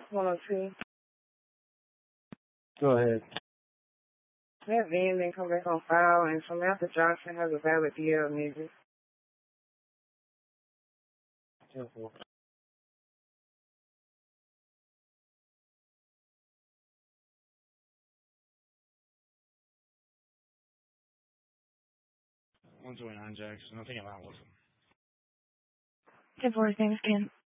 102. Go ahead. That van didn't come back on file, and Samantha Johnson has a valid DL, nigga. 10-4. Jackson. I think I'm out with him. 10-4, same as Ken.